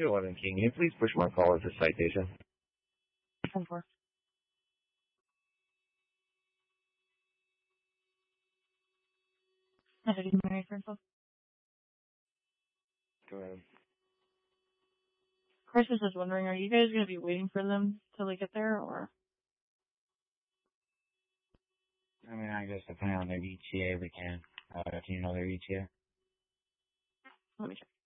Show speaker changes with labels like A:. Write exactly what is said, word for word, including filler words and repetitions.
A: two eleven King, can you please push my call as a citation?
B: ten four. How did you marry for himself?
A: Go ahead.
B: Chris was just wondering, are you guys going to be waiting for them till they get there, or?
C: I mean, I guess depending on their E T A, we can. Uh, do you know their E T A?
B: Let me check.